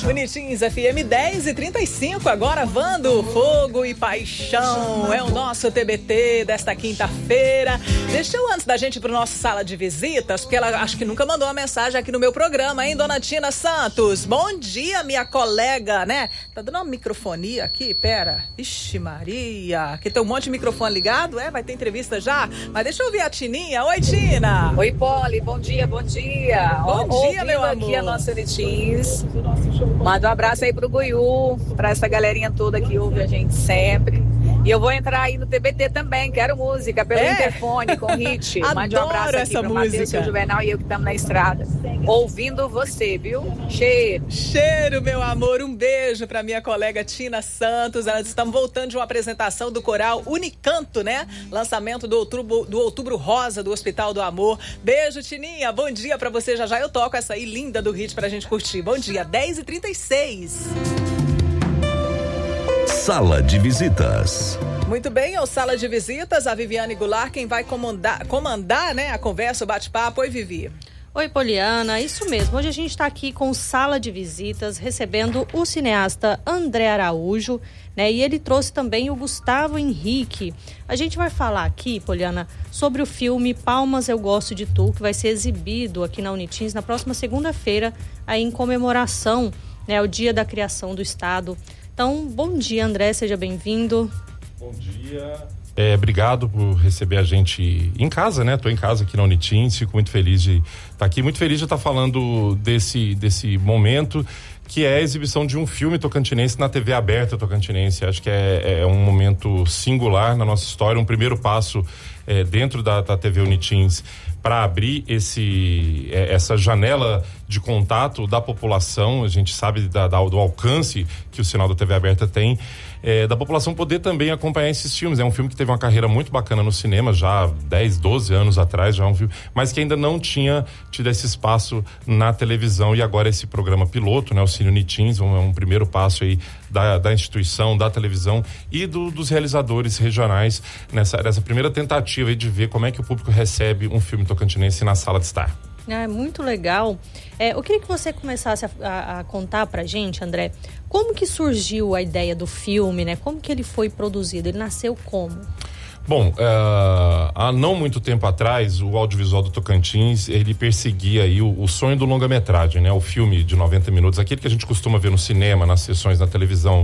Unitins FM 10h35, agora Vando, Fogo e Paixão. É o nosso TBT desta quinta-feira. Deixa eu, antes da gente ir pro nosso sala de visitas, porque ela acho que nunca mandou uma mensagem aqui no meu programa, hein, dona Tina Santos? Bom dia, minha colega, né? Tá dando uma microfonia aqui? Pera. Ixi, Maria. Aqui tem um monte de microfone ligado, vai ter entrevista já? Mas deixa eu ouvir a Tininha. Oi, Tina. Oi, Poli. Bom dia, bom dia. Bom dia, meu amor. Aqui a nossa Unitins. Manda um abraço aí pro Guiú, pra essa galerinha toda que ouve a gente sempre. E eu vou entrar aí no TBT também, quero música pelo interfone com hit. Mande um abraço aqui pro Matheus, seu Juvenal e eu que estamos na estrada, ouvindo você, viu? Cheiro, meu amor. Um beijo pra minha colega Tina Santos. Nós estamos voltando de uma apresentação do coral Unicanto, né? Lançamento do Outubro Rosa do Hospital do Amor. Beijo, Tininha. Bom dia pra você. Já eu toco essa aí linda do hit pra gente curtir. Bom dia, 10h36. Sala de visitas. Muito bem, ao Sala de Visitas, a Viviane Goulart, quem vai comandar, né, a conversa, o bate-papo. Oi, Vivi. Oi, Poliana, isso mesmo. Hoje a gente está aqui com Sala de Visitas, recebendo o cineasta André Araújo, né? E ele trouxe também o Gustavo Henrique. A gente vai falar aqui, Poliana, sobre o filme Palmas Eu Gosto de Tu, que vai ser exibido aqui na Unitins na próxima segunda-feira, aí em comemoração, né, ao Dia da Criação do Estado. Então, bom dia, André, seja bem-vindo. Bom dia. Obrigado por receber a gente em casa, né? Tô em casa aqui na Unitins, fico muito feliz de estar aqui, muito feliz de estar falando desse momento, que é a exibição de um filme tocantinense na TV aberta tocantinense. Acho que é um momento singular na nossa história, um primeiro passo dentro da TV Unitins para abrir essa janela de contato da população. A gente sabe do alcance que o sinal da TV aberta tem, da população poder também acompanhar esses filmes. É um filme que teve uma carreira muito bacana no cinema já 10, 12 anos atrás, já é um filme, mas que ainda não tinha tido esse espaço na televisão, e agora esse programa piloto, né, o Cine Unitins, é um primeiro passo aí da instituição, da televisão e dos realizadores regionais nessa primeira tentativa aí de ver como é que o público recebe um filme tocantinense na sala de estar. É muito legal. Eu queria que você começasse a contar pra gente, André, como que surgiu a ideia do filme, né? Como que ele foi produzido? Ele nasceu como? Bom, há não muito tempo atrás, o audiovisual do Tocantins, ele perseguia aí o sonho do longa-metragem, né? O filme de 90 minutos, aquele que a gente costuma ver no cinema, nas sessões na televisão,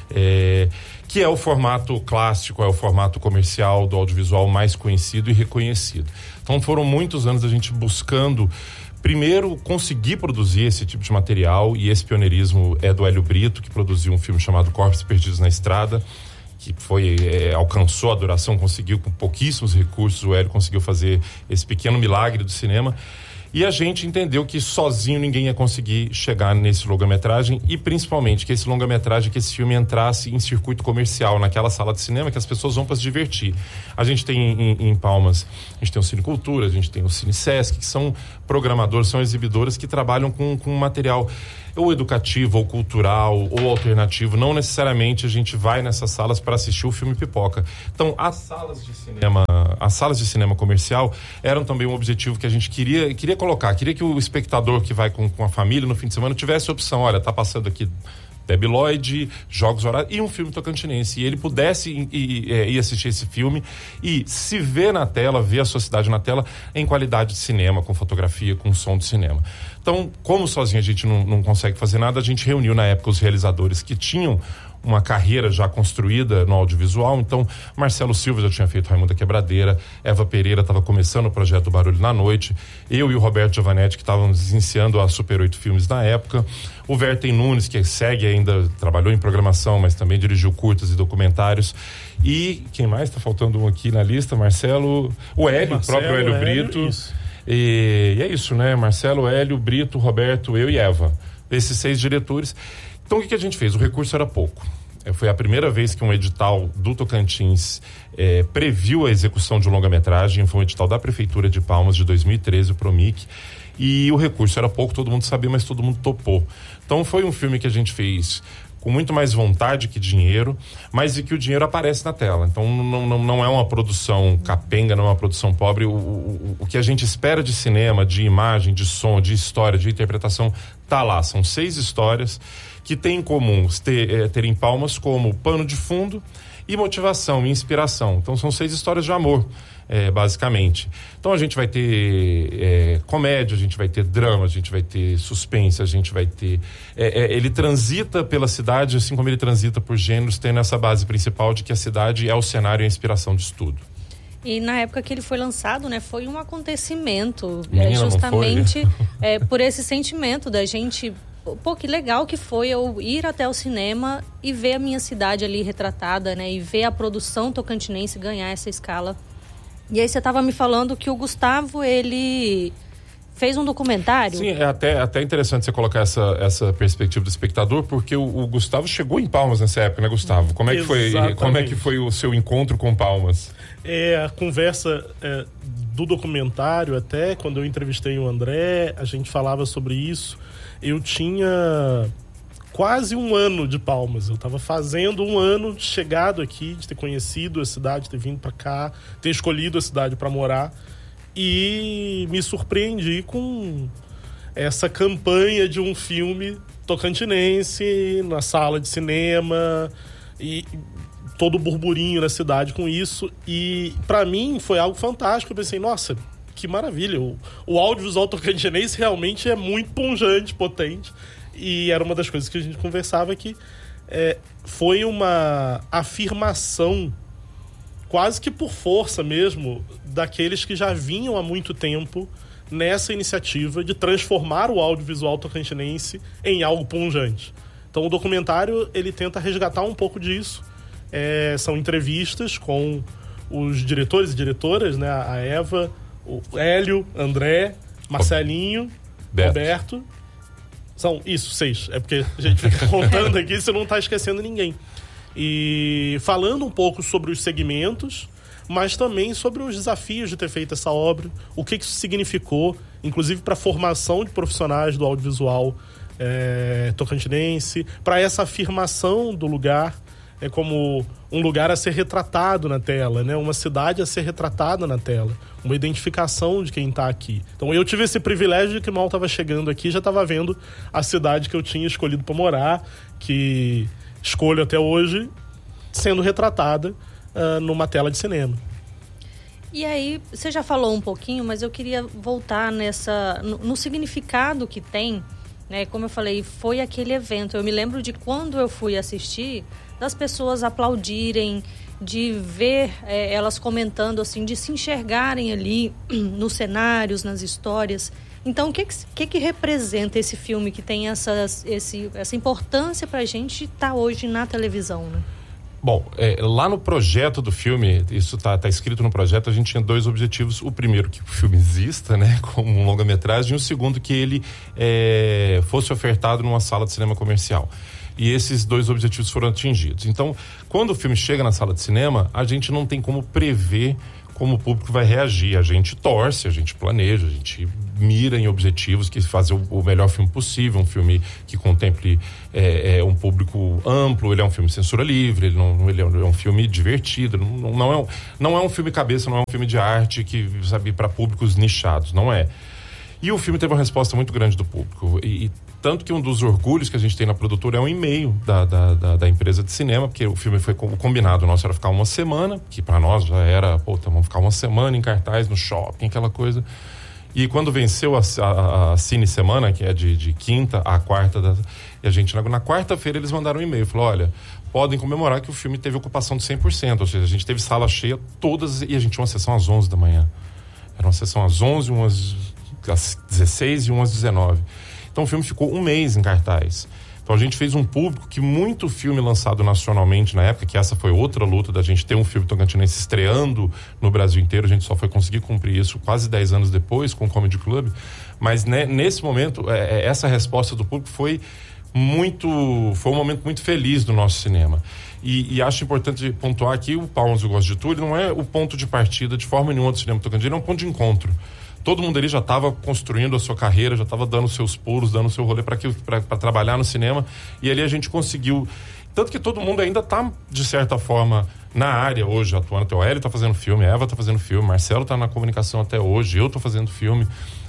que é o formato clássico, é o formato comercial do audiovisual mais conhecido e reconhecido. Então foram muitos anos a gente buscando, primeiro, conseguir produzir esse tipo de material, e esse pioneirismo é do Hélio Brito, que produziu um filme chamado Corpos Perdidos na Estrada, que alcançou a duração, conseguiu com pouquíssimos recursos, o Hélio conseguiu fazer esse pequeno milagre do cinema. E a gente entendeu que sozinho ninguém ia conseguir chegar nesse longa-metragem, e principalmente que esse longa-metragem, que esse filme entrasse em circuito comercial, naquela sala de cinema que as pessoas vão para se divertir. A gente tem em Palmas, a gente tem o Cine Cultura, a gente tem o Cine Sesc, que são programadores, são exibidores que trabalham com material ou educativo, ou cultural, ou alternativo. Não necessariamente a gente vai nessas salas para assistir o filme pipoca. Então, as salas de cinema comercial eram também um objetivo que a gente queria colocar. Queria que o espectador que vai com a família no fim de semana tivesse a opção, olha, tá passando aqui Debi Lloyd, Jogos Horários e um filme tocantinense, e ele pudesse ir assistir esse filme e se ver na tela, ver a sociedade na tela em qualidade de cinema, com fotografia, com som de cinema. Então, como sozinho a gente não consegue fazer nada, a gente reuniu na época os realizadores que tinham uma carreira já construída no audiovisual. Então, Marcelo Silva já tinha feito Raimundo da Quebradeira, Eva Pereira estava começando o projeto do Barulho na Noite, eu e o Roberto Giovanetti, que estávamos iniciando a Super 8 Filmes na época, o Vertem Nunes, que segue ainda, trabalhou em programação, mas também dirigiu curtas e documentários, e quem mais? Está faltando um aqui na lista, Marcelo, o Hélio, o próprio Hélio Brito. E é isso, né? Marcelo, Hélio, Brito, Roberto, eu e Eva. Esses 6 diretores. Então, o que a gente fez? O recurso era pouco. Foi a primeira vez que um edital do Tocantins previu a execução de um longa-metragem. Foi um edital da Prefeitura de Palmas de 2013, o Promic. E o recurso era pouco, todo mundo sabia, mas todo mundo topou. Então, foi um filme que a gente fez com muito mais vontade que dinheiro, mas de que o dinheiro aparece na tela. Então não é uma produção capenga, não é uma produção pobre. O que a gente espera de cinema, de imagem, de som, de história, de interpretação, tá lá. São 6 histórias que têm em comum terem Palmas como pano de fundo e motivação e inspiração. Então são 6 histórias de amor, basicamente. Então a gente vai ter comédia, a gente vai ter drama, a gente vai ter suspense, a gente vai ter... ele transita pela cidade, assim como ele transita por gêneros, tendo essa base principal de que a cidade é o cenário e a inspiração disso tudo. E na época que ele foi lançado, né, foi um acontecimento, Menina, justamente por esse sentimento da gente... Pô, que legal que foi eu ir até o cinema e ver a minha cidade ali retratada, né? E ver a produção tocantinense ganhar essa escala. E aí você estava me falando que o Gustavo, ele fez um documentário. Sim, é até interessante você colocar essa perspectiva do espectador, porque o Gustavo chegou em Palmas nessa época, né, Gustavo? Como é que foi o seu encontro com Palmas? A conversa do documentário, até quando eu entrevistei o André, a gente falava sobre isso. Eu tinha quase 1 ano de Palmas. Eu estava fazendo 1 ano de chegado aqui, de ter conhecido a cidade, ter vindo para cá, ter escolhido a cidade para morar. E me surpreendi com essa campanha de um filme tocantinense na sala de cinema e todo o burburinho na cidade com isso. E para mim foi algo fantástico. Eu pensei, nossa, que maravilha. O audiovisual tocantinense realmente é muito pungente, potente. E era uma das coisas que a gente conversava, que foi uma afirmação, quase que por força mesmo, daqueles que já vinham há muito tempo nessa iniciativa de transformar o audiovisual tocantinense em algo pungente. Então o documentário, ele tenta resgatar um pouco disso. São entrevistas com os diretores e diretoras, né? A Eva, o Hélio, André, Marcelinho, Roberto. São 6. É porque a gente fica contando aqui, você não está esquecendo ninguém. E falando um pouco sobre os segmentos, mas também sobre os desafios de ter feito essa obra, o que isso significou, inclusive para a formação de profissionais do audiovisual tocantinense, para essa afirmação do lugar como um lugar a ser retratado na tela, né? Uma cidade a ser retratada na tela, uma identificação de quem está aqui. Então eu tive esse privilégio de que mal estava chegando aqui, já estava vendo a cidade que eu tinha escolhido para morar, que escolho até hoje, sendo retratada numa tela de cinema. E aí, você já falou um pouquinho, mas eu queria voltar no significado que tem, né? Como eu falei, foi aquele evento. Eu me lembro de quando eu fui assistir, das pessoas aplaudirem, de ver elas comentando, assim, de se enxergarem ali nos cenários, nas histórias. Então, o que representa esse filme que tem essa importância pra gente estar hoje na televisão, né? Bom, lá no projeto do filme, isso tá escrito no projeto, a gente tinha 2 objetivos. O primeiro, que o filme exista, né, como um longa-metragem, e o segundo, que ele fosse ofertado numa sala de cinema comercial. E esses 2 objetivos foram atingidos. Então, quando o filme chega na sala de cinema, a gente não tem como prever como o público vai reagir. A gente torce, a gente planeja, a gente mira em objetivos que fazer o melhor filme possível, um filme que contemple um público amplo. Ele é um filme censura livre, ele é um filme divertido, não é um filme cabeça, não é um filme de arte que, sabe, para públicos nichados, não é. E o filme teve uma resposta muito grande do público. E tanto que um dos orgulhos que a gente tem na produtora é um e-mail da empresa de cinema, porque o filme foi combinado. O nosso era ficar 1 semana, que para nós já era, vamos ficar 1 semana em cartaz, no shopping, aquela coisa. E quando venceu a Cine Semana, que é de quinta a quarta, e a gente, na quarta-feira, eles mandaram um e-mail. Falou, olha, podem comemorar que o filme teve ocupação de 100%. Ou seja, a gente teve sala cheia todas, e a gente tinha uma sessão às 11 da manhã. Era uma sessão às 11, umas às 16 e umas às 19. Então o filme ficou 1 mês em cartaz. Então a gente fez um público que muito filme lançado nacionalmente na época, que essa foi outra luta da gente ter um filme tocantinense estreando no Brasil inteiro. A gente só foi conseguir cumprir isso quase 10 anos depois com o Comedy Club. Mas nesse momento, essa resposta do público foi um momento muito feliz do nosso cinema. E acho importante pontuar que o Palmas Eu Gosto de Tu, ele não é o ponto de partida de forma nenhuma do cinema tocantino, é um ponto de encontro. todo mundo ali já estava construindo a sua carreira, já estava dando seus pulos, dando seu rolê para trabalhar no cinema, e ali a gente conseguiu, tanto que todo mundo ainda está de certa forma na área hoje, atuando. O Hélio está fazendo filme, a Eva está fazendo filme, Marcelo está na comunicação até hoje, eu estou fazendo filme.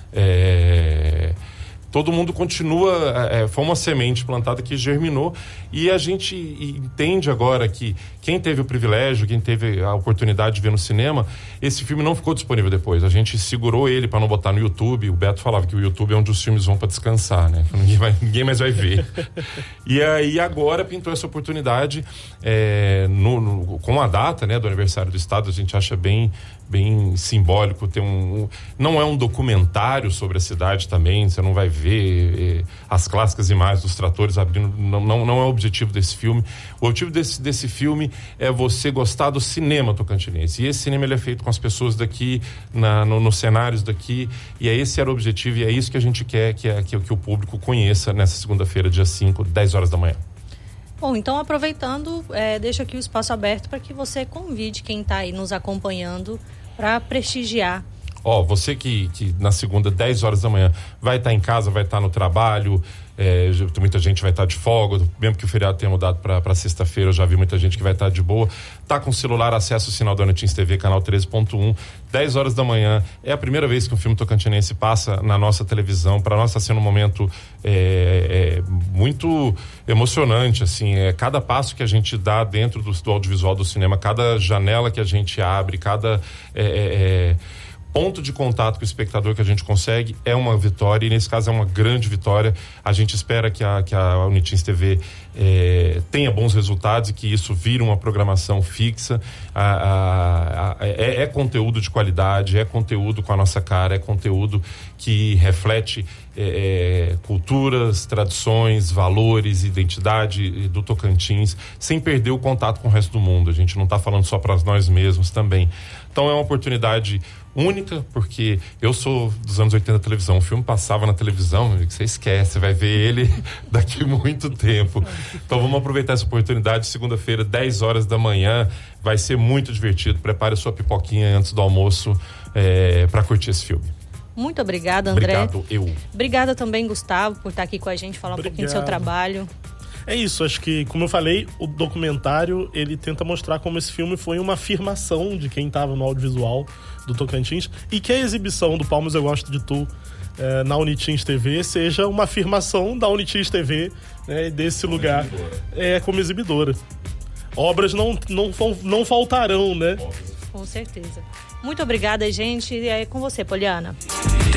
Todo mundo continua, foi uma semente plantada que germinou, e a gente entende agora que quem teve o privilégio, quem teve a oportunidade de ver no cinema, esse filme não ficou disponível depois. A gente segurou ele para não botar no YouTube. O Beto falava que o YouTube é onde os filmes vão para descansar, né? Ninguém mais vai ver. E aí agora pintou essa oportunidade com a data, né, do aniversário do Estado. A gente acha bem simbólico ter não é um documentário sobre a cidade também, você não vai ver as clássicas imagens dos tratores abrindo, não é o objetivo desse filme. O objetivo desse filme é você gostar do cinema tocantinense, e esse cinema ele é feito com as pessoas daqui, nos cenários daqui, e esse era o objetivo, e é isso que a gente quer que o público conheça nessa segunda-feira, dia 5, 10 horas da manhã. Bom, então aproveitando, deixo aqui o espaço aberto para que você convide quem está aí nos acompanhando para prestigiar. Você que na segunda, 10 horas da manhã, vai estar em casa, vai estar no trabalho, muita gente vai estar de folga, mesmo que o feriado tenha mudado para sexta-feira, eu já vi muita gente que vai estar de boa, tá com o celular, acessa o sinal da Unitins TV, canal 13.1, 10 horas da manhã, é a primeira vez que um filme tocantinense passa na nossa televisão. Para nós está sendo um momento muito emocionante, assim, cada passo que a gente dá dentro do audiovisual do cinema, cada janela que a gente abre, cada ponto de contato com o espectador que a gente consegue é uma vitória, e nesse caso é uma grande vitória. A gente espera que a Unitins TV tenha bons resultados e que isso vire uma programação fixa. É conteúdo de qualidade, é conteúdo com a nossa cara, é conteúdo que reflete culturas, tradições, valores, identidade do Tocantins, sem perder o contato com o resto do mundo. A gente não está falando só para nós mesmos também. Então é uma oportunidade única, porque eu sou dos anos 80 da televisão, o filme passava na televisão, você esquece, vai ver ele daqui muito tempo. Então vamos aproveitar essa oportunidade. Segunda-feira, 10 horas da manhã, vai ser muito divertido. Prepare a sua pipoquinha antes do almoço para curtir esse filme. Muito obrigada, André. Obrigado, Obrigada também, Gustavo, por estar aqui com a gente, falar um pouquinho do seu trabalho. É isso, acho que, como eu falei, o documentário, ele tenta mostrar como esse filme foi uma afirmação de quem estava no audiovisual do Tocantins, e que a exibição do Palmas Eu Gosto de Tu na Unitins TV seja uma afirmação da Unitins TV, né, desse lugar como exibidora. Obras não faltarão, né? Com certeza. Muito obrigada, gente. E é com você, Poliana.